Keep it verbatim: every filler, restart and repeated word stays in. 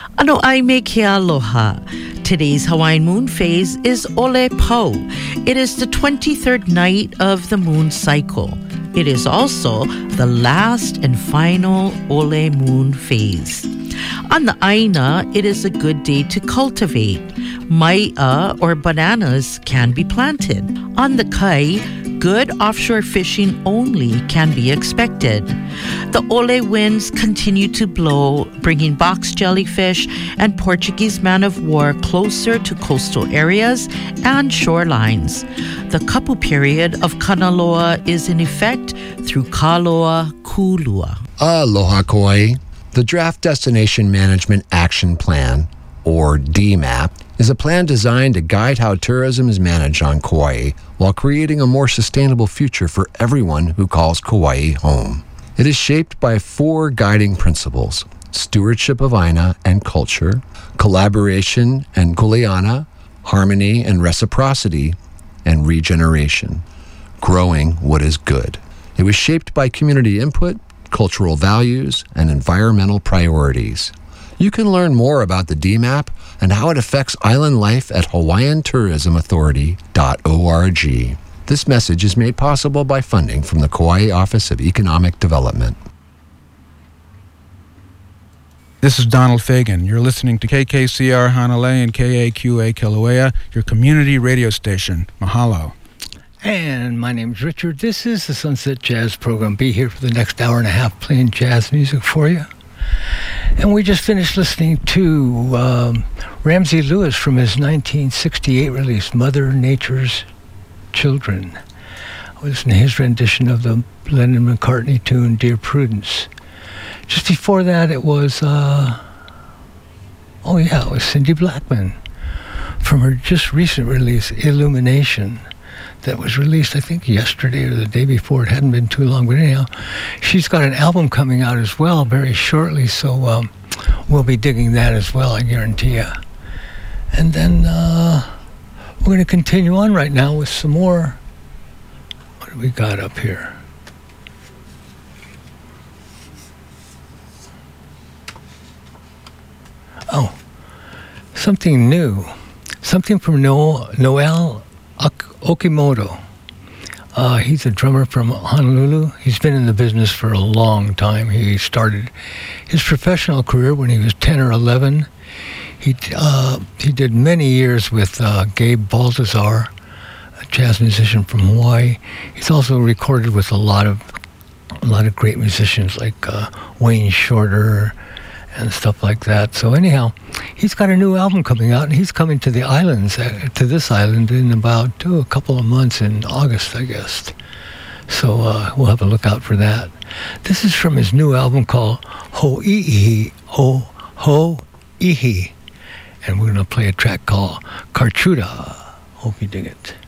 Ano ai me ke aloha. Today's Hawaiian moon phase is Ole Pau. It is the twenty-third night of the moon cycle. It is also the last and final Ole moon phase. On the Aina, it is a good day to cultivate. Mai'a or bananas can be planted. On the Kai, good offshore fishing only can be expected. The Ole winds continue to blow, bringing box jellyfish and Portuguese man-of-war closer to coastal areas and shorelines. The kapu period of Kanaloa is in effect through Kaloa Kulua. Aloha Kauai. The Draft Destination Management Action Plan, or D MAP, is a plan designed to guide how tourism is managed on Kauai while creating a more sustainable future for everyone who calls Kauai home. It is shaped by four guiding principles: stewardship of Aina and culture, collaboration and kuleana, harmony and reciprocity, and regeneration, growing what is good. It was shaped by community input, cultural values, and environmental priorities. You can learn more about the D MAP and how it affects island life at hawaiian tourism authority dot org. This message is made possible by funding from the Kauai Office of Economic Development. This is Donald Fagan. You're listening to K K C R Hanalei and K A Q A Kilauea, your community radio station. Mahalo. And my name's Richard. This is the Sunset Jazz Program. Be here for the next hour and a half playing jazz music for you. And we just finished listening to um, Ramsey Lewis from his nineteen sixty-eight release, Mother Nature's Children. We listened to his rendition of the Lennon-McCartney tune, Dear Prudence. Just before that, it was, uh, oh yeah, it was Cindy Blackman from her just recent release, Illumination, that was released, I think, yesterday or the day before. It hadn't been too long, but anyhow, she's got an album coming out as well very shortly, so um, we'll be digging that as well, I guarantee you. And then uh, we're going to continue on right now with some more. What do we got up here? Oh, something new. Something from no- Noel Okimoto. Uh, he's a drummer from Honolulu. He's been in the business for a long time. He started his professional career when he was ten or eleven. He uh, he did many years with uh, Gabe Baltazar, a jazz musician from Hawaii. He's also recorded with a lot of a lot of great musicians like uh, Wayne Shorter and stuff like that. So anyhow, he's got a new album coming out, and he's coming to the islands, uh, to this island, in about oh, a couple of months in August, I guess. So uh, we'll have a look out for that. This is from his new album called Ho'ihi, Ho Ho'ihi, and we're going to play a track called Karchuda. Hope you dig it.